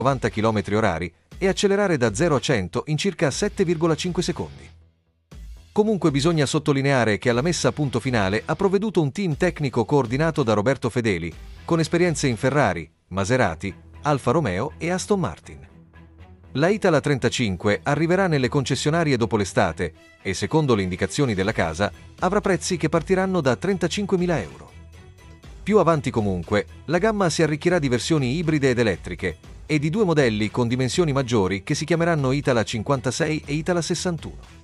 90 km/h e accelerare da 0 a 100 in circa 7,5 secondi. Comunque bisogna sottolineare che alla messa a punto finale ha provveduto un team tecnico coordinato da Roberto Fedeli, con esperienze in Ferrari, Maserati, Alfa Romeo e Aston Martin. La Itala 35 arriverà nelle concessionarie dopo l'estate e, secondo le indicazioni della casa, avrà prezzi che partiranno da 35.000 euro. Più avanti comunque, la gamma si arricchirà di versioni ibride ed elettriche e di due modelli con dimensioni maggiori che si chiameranno Itala 56 e Itala 61.